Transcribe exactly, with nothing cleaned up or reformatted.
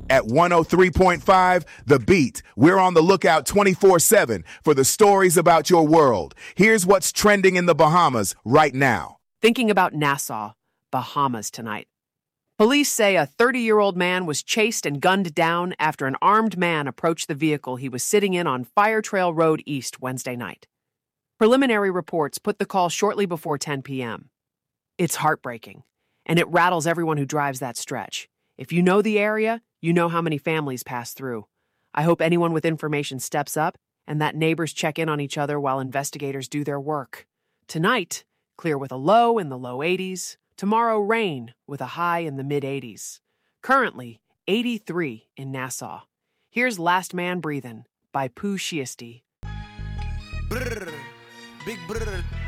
At one oh three point five, The Beat, we're on the lookout twenty-four seven for the stories about your world. Here's what's trending in the Bahamas right now. Thinking about Nassau, Bahamas tonight. Police say a thirty-year-old man was chased and gunned down after an armed man approached the vehicle he was sitting in on Fire Trail Road East Wednesday night. Preliminary reports put the call shortly before ten p.m. It's heartbreaking, and it rattles everyone who drives that stretch. If you know the area, you know how many families pass through. I hope anyone with information steps up and that neighbors check in on each other while investigators do their work. Tonight, clear with a low in the low eighties. Tomorrow, rain with a high in the mid-eighties. Currently, eighty-three in Nassau. Here's Last Man Breathin' by Pooh Shiesty. Brr, big brr.